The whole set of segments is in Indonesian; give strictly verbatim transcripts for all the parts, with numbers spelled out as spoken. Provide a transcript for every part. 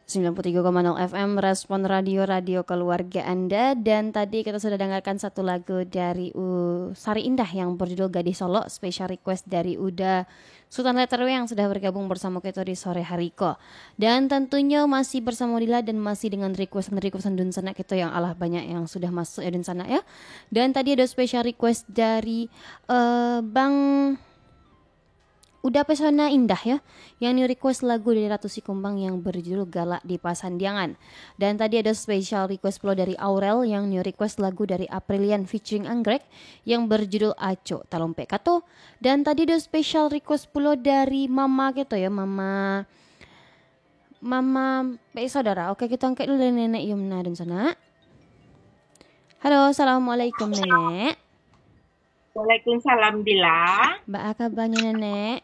sembilan puluh tiga koma nol F M Respon Radio, radio keluarga Anda. Dan tadi kita sudah dengarkan satu lagu dari uh, Sari Indah yang berjudul Gadis Solo, special request dari Uda Sultan Letterwe yang sudah bergabung bersama kita di sore hari ko. Dan tentunya masih bersama Dila dan masih dengan request-requestan Dun Sana kita yang alah banyak yang sudah masuk ya Dun Sana ya. Dan tadi ada special request dari uh, Bang Udah Pesona Indah ya, yang new request lagu dari Ratu Sikumbang yang berjudul Galak di Pasandiangan. Dan tadi ada special request pula dari Aurel yang new request lagu dari Aprilian featuring Anggrek yang berjudul Aco Talompe Kato. Dan tadi ada special request pula dari Mama gitu ya, Mama Mama P Saudara. Oke, kita angkat dulu Nenek Yumna dan sana. Halo, Assalamualaikum Nenek. Waalaikumsalam Dila. Mbak kabarnya Nenek?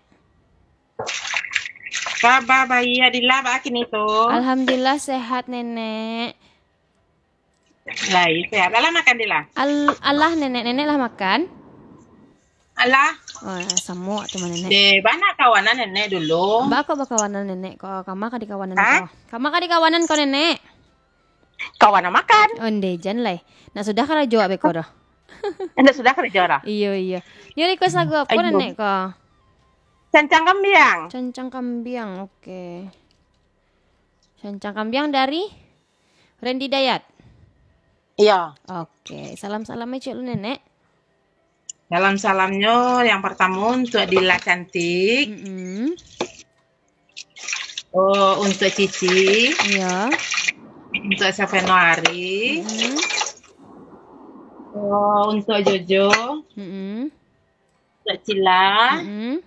Kabar bayi Adila bakin itu. Alhamdulillah sehat Nenek. Lai sehat. Alah makan Dila. Al Allah Nenek, Nenek lah makan. Alah. Oh, semua tuh Nenek. De banyak kawanan Nenek dulu. Mbak kok kawanan Nenek kok kamu kan di kawanan kau. Kamu kan di kawanan kau Nenek. Kawanan makan. Onde jan lah. Nah sudah kan jawab beko dah. Anda sudah kerja ora? Iya iya. Ini request lagu apa Nenek kok? Cancang Kembiang. Cancang Kembiang, oke. Okay. Cancang Kembiang dari Randy Dayat. Iya. Oke, okay. Salam-salamnya cik lu Nenek. Salam-salamnya yang pertama untuk Dila cantik. Mm-hmm. Oh, untuk Cici. Iya. Untuk Safenuari. Mm-hmm. Oh, untuk Jojo. Mm-hmm. Untuk Cila. Mm-hmm.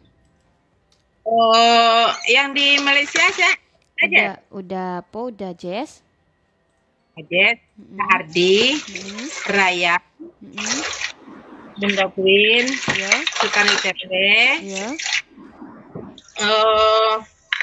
Oh, yang di Malaysia sih aja. Udah, udah apa? Udah Jess. Jess, mm-hmm. Kak Ardi, mm-hmm. Raya, mm-hmm. Bunda Queen, yeah. Sultan Letterwe, yeah. uh,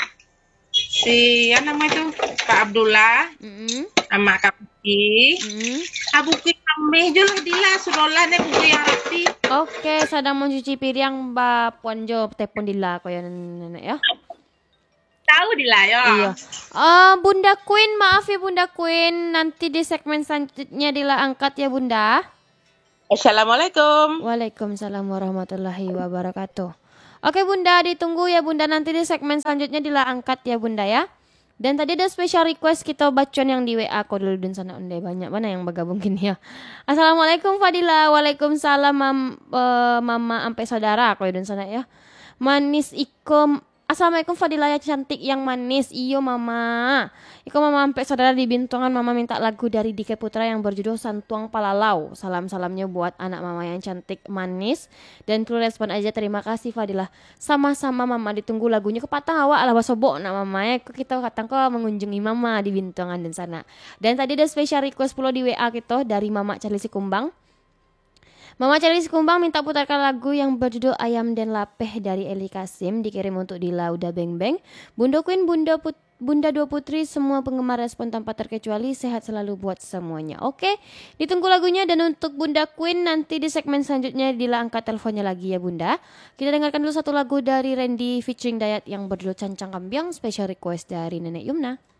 si yang nama itu Kak Abdullah, mm-hmm. sama Kak Buki, mm-hmm. Kak Buki kami jual Dila surolah nih buku yang rapi. Oke, sedang mencuci piring Mbak Puan Jo telepon Dila kok ya Nenek ya. Tahu Dila ya. Iya. Uh, Bunda Queen, maaf ya Bunda Queen, nanti di segmen selanjutnya Dila angkat ya Bunda. Assalamualaikum. Waalaikumsalam warahmatullahi wabarakatuh. Oke Bunda, ditunggu ya Bunda, nanti di segmen selanjutnya Dila angkat ya Bunda ya. Dan tadi ada special request kita bacon yang di W A kok dulu dan sana unde banyak mana yang bergabung gini ya. Assalamualaikum Fadila, waalaikumsalam mam, uh, Mama ampe saudara kok dan sana ya. Manis ikom. Assalamualaikum Fadila ya cantik yang manis. Iyo Mama. Iko Mama ampe saudara di Bintongan. Mama minta lagu dari Dike Putra yang berjudul Santuang Palalau. Salam-salamnya buat anak Mama yang cantik manis. Dan perlu respon aja, terima kasih Fadila. Sama-sama Mama, ditunggu lagunya kepatang awak ala basobok nak Mama ya. Kita katang kok mengunjungi Mama di Bintongan dan sana. Dan tadi ada special request pula di W A kita dari Mama Charlie Sikumbang. Mama Charlie Sikumbang minta putarkan lagu yang berjudul Ayam dan Lapeh dari Eli Kasim, dikirim untuk Dila Uda Beng Beng, Bunda Queen, Bunda Put Bunda Dua Putri, semua penggemar respon tanpa terkecuali, sehat selalu buat semuanya. Oke, ditunggu lagunya. Dan untuk Bunda Queen nanti di segmen selanjutnya Dila angkat teleponnya lagi ya Bunda. Kita dengarkan dulu satu lagu dari Randy featuring Dayat yang berjudul Cancang Kembiang, special request dari Nenek Yumna.